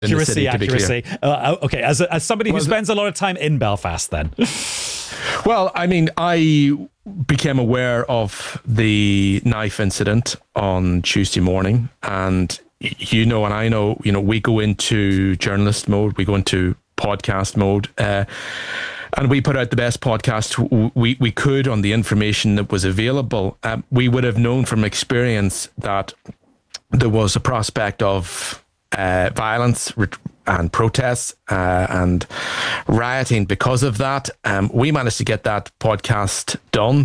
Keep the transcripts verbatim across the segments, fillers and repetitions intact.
in the city, accuracy. Uh, okay, as as somebody who well, spends a lot of time in Belfast, then. Well, I mean, I became aware of the knife incident on Tuesday morning, and you know, and I know, you know, we go into journalist mode, we go into podcast mode, uh, and we put out the best podcast we, we could on the information that was available. Um, we would have known from experience that there was a prospect of uh, violence and protests uh, and rioting because of that. Um, we managed to get that podcast done,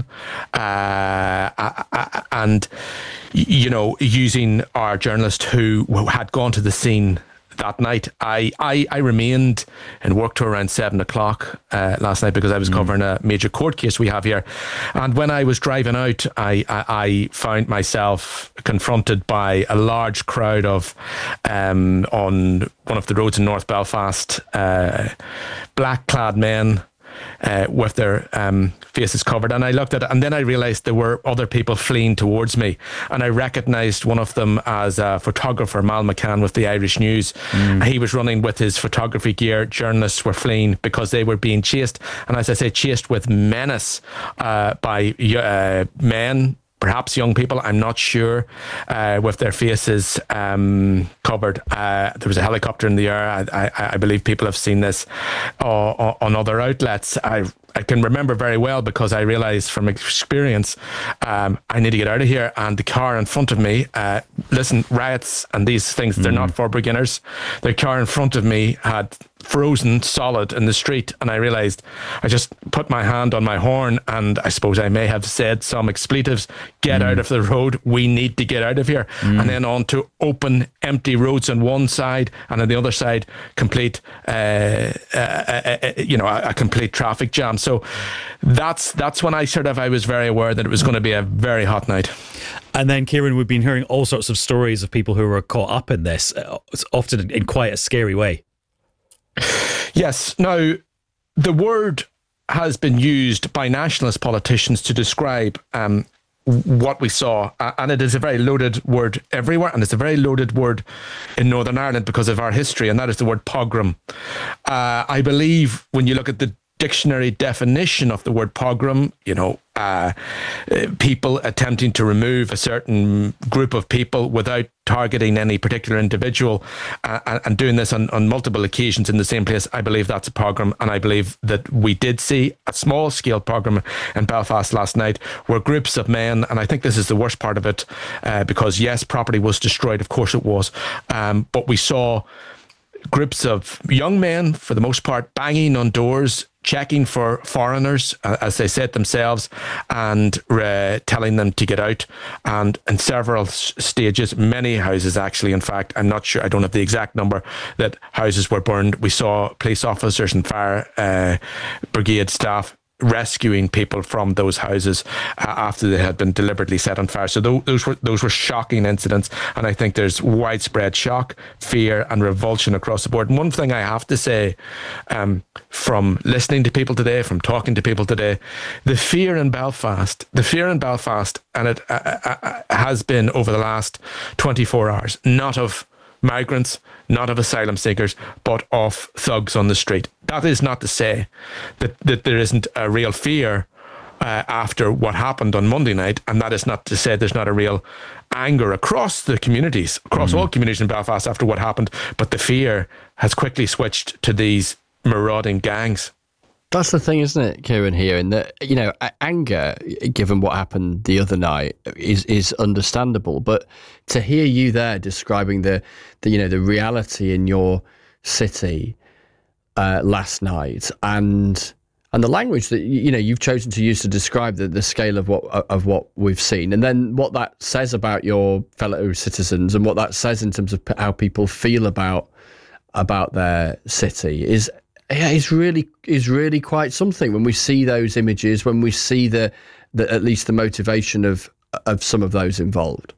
uh, and, you know, using our journalist who had gone to the scene that night. I, I, I remained and worked till around seven o'clock uh, last night because I was mm. covering a major court case we have here. And when I was driving out, I, I, I found myself confronted by a large crowd of, um, on one of the roads in North Belfast, uh, black-clad men, Uh, with their um, faces covered. And I looked at it, and then I realised there were other people fleeing towards me. And I recognised one of them as a photographer, Mal McCann, with the Irish News. Mm. He was running with his photography gear. Journalists were fleeing because they were being chased. And as I say, chased with menace uh, by uh, men, perhaps young people, I'm not sure, uh, with their faces um, covered. Uh, there was a helicopter in the air. I, I, I believe people have seen this uh, on other outlets. I I can remember very well because I realised from experience, um, I need to get out of here. And the car in front of me, uh, listen, riots and these things, they're mm. not for beginners. The car in front of me had frozen solid in the street, and I realised I just put my hand on my horn, and I suppose I may have said some expletives. Get mm. out of the road. We need to get out of here. Mm. And then on to open, empty roads on one side, and on the other side, complete, uh, uh, uh, you know, a, a complete traffic jam. So that's that's when I sort of I was very aware that it was going to be a very hot night. And then, Kieran, we've been hearing all sorts of stories of people who were caught up in this, often in quite a scary way. Yes. Now, the word has been used by nationalist politicians to describe um, what we saw, and it is a very loaded word everywhere, and it's a very loaded word in Northern Ireland because of our history, and that is the word pogrom. Uh, I believe when you look at the dictionary definition of the word pogrom, you know, uh, people attempting to remove a certain group of people without targeting any particular individual, uh, and doing this on, on multiple occasions in the same place. I believe that's a pogrom, and I believe that we did see a small scale pogrom in Belfast last night where groups of men, and I think this is the worst part of it, uh, because yes, property was destroyed, of course it was, um, but we saw groups of young men, for the most part, banging on doors, checking for foreigners, uh, as they said themselves, and uh, telling them to get out. And in several s- stages, many houses actually, in fact, I'm not sure, I don't have the exact number, that houses were burned. We saw police officers and fire uh, brigade staff rescuing people from those houses uh, after they had been deliberately set on fire. So th- those were those were shocking incidents, and I think there's widespread shock, fear, and revulsion across the board. And one thing I have to say, um, from listening to people today, from talking to people today, the fear in Belfast, the fear in Belfast, and it uh, uh, has been over the last twenty-four hours, not of migrants, not of asylum seekers, but of thugs on the street. That is not to say that, that there isn't a real fear uh, after what happened on Monday night, and that is not to say there's not a real anger across the communities, across mm-hmm. all communities in Belfast after what happened, but the fear has quickly switched to these marauding gangs. That's the thing, isn't it, Kieran, here? And that, you know, anger, given what happened the other night, is is understandable. But to hear you there describing the, the you know, the reality in your city uh, last night, and and the language that, you know, you've chosen to use to describe the, the scale of what of what we've seen, and then what that says about your fellow citizens, and what that says in terms of how people feel about about their city, is. Yeah, it's really is really quite something when we see those images, when we see the, the at least the motivation of of some of those involved.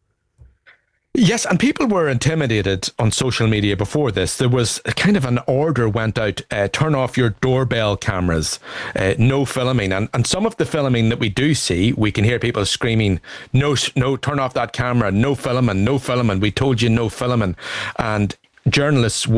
Yes, and people were intimidated on social media before this. There was a kind of an order went out, uh, turn off your doorbell cameras, uh, no filming. And, and some of the filming that we do see, we can hear people screaming, no, no, turn off that camera, no filming, no filming. We told you no filming. And journalists